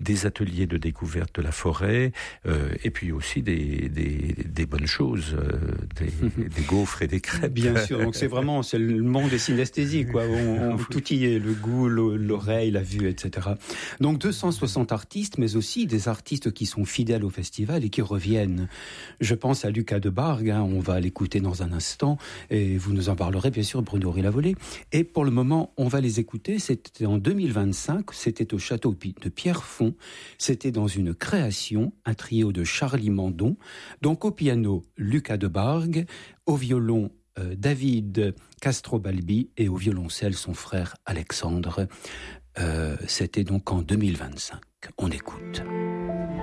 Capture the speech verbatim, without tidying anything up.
des ateliers de découverte de la forêt, euh, et puis aussi des, des, des bonnes choses, euh, des, des gaufres et des crêpes. Bien sûr, donc c'est vraiment c'est le monde des synesthésies, quoi. On, on, tout y est, le goût, l'oreille, la vue, et cetera. Donc deux cent soixante artistes, mais aussi des artistes qui sont fidèles au festival et qui reviennent. Je pense à Lucas de Bargue, hein, on va l'écouter dans un instant, et vous nous en parlerez bien sûr, Bruno Rilavolée. Et pour le moment, on va les écouter. C'était en deux mille vingt-cinq, c'était au château de Pierrefonds. C'était dans une création, un trio de Charlie Mandon. Donc au piano, Lucas de Bargue, au violon, euh, David Castrobalbi, et au violoncelle, son frère Alexandre. Euh, c'était donc en deux mille vingt-cinq. On écoute.